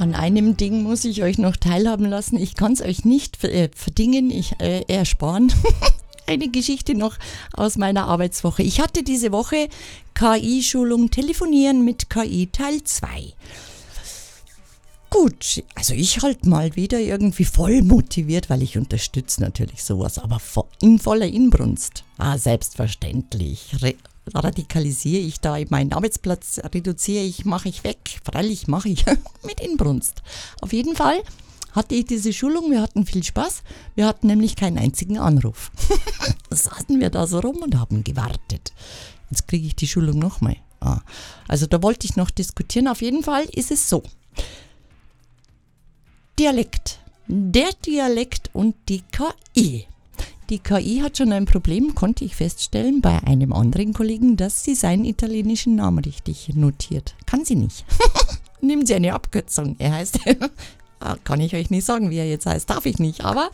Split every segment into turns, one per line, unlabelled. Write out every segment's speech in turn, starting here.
An einem Ding muss ich euch noch teilhaben lassen. Ich kann es euch nicht verdingen, ersparen. Eine Geschichte noch aus meiner Arbeitswoche. Ich hatte diese Woche KI-Schulung Telefonieren mit KI Teil 2. Gut, also ich halt mal wieder irgendwie voll motiviert, weil ich unterstütze natürlich sowas, aber in voller Inbrunst. Selbstverständlich. Radikalisiere ich da meinen Arbeitsplatz, reduziere ich, mache ich weg. Freilich mache ich mit Inbrunst. Auf jeden Fall hatte ich diese Schulung, wir hatten viel Spaß, wir hatten nämlich keinen einzigen Anruf. Saßen wir da so rum und haben gewartet. Jetzt kriege ich die Schulung nochmal. Also da wollte ich noch diskutieren, auf jeden Fall ist es so. Dialekt. Der Dialekt und die KI. Die KI hat schon ein Problem, konnte ich feststellen, bei einem anderen Kollegen, dass sie seinen italienischen Namen richtig notiert. Kann sie nicht. Nimmt sie eine Abkürzung. Er heißt, kann ich euch nicht sagen, wie er jetzt heißt, darf ich nicht, aber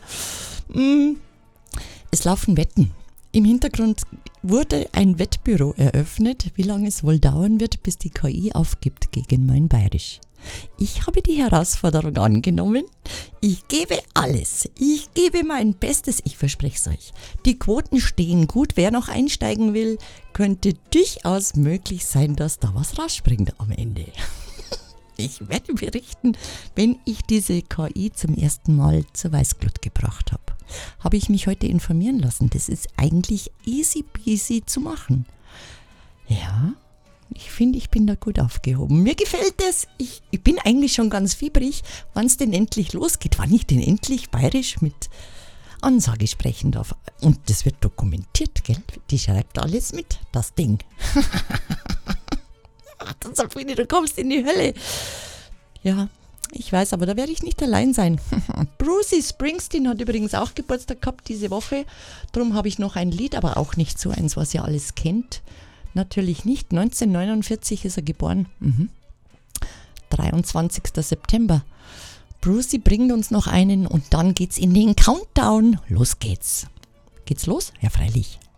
es laufen Wetten. Im Hintergrund wurde ein Wettbüro eröffnet, wie lange es wohl dauern wird, bis die KI aufgibt gegen mein Bayerisch. Ich habe die Herausforderung angenommen. Ich gebe alles. Ich gebe mein Bestes. Ich verspreche es euch. Die Quoten stehen gut. Wer noch einsteigen will, könnte durchaus möglich sein, dass da was rausspringt am Ende. Ich werde berichten, wenn ich diese KI zum ersten Mal zur Weißglut gebracht habe. Habe ich mich heute informieren lassen. Das ist eigentlich easy peasy zu machen. Ja. Ich finde, ich bin da gut aufgehoben. Mir gefällt es. Ich bin eigentlich schon ganz fiebrig, wann es denn endlich losgeht, wann ich denn endlich bayerisch mit Ansage sprechen darf. Und das wird dokumentiert, gell? Die schreibt alles mit, das Ding. Sabine, du kommst in die Hölle. Ja, ich weiß, aber da werde ich nicht allein sein. Bruce Springsteen hat übrigens auch Geburtstag gehabt diese Woche. Darum habe ich noch ein Lied, aber auch nicht so eins, was ihr alles kennt. Natürlich nicht. 1949 ist er geboren. 23. September. Brucey bringt uns noch einen und dann geht's in den Countdown. Los geht's. Geht's los? Ja, freilich.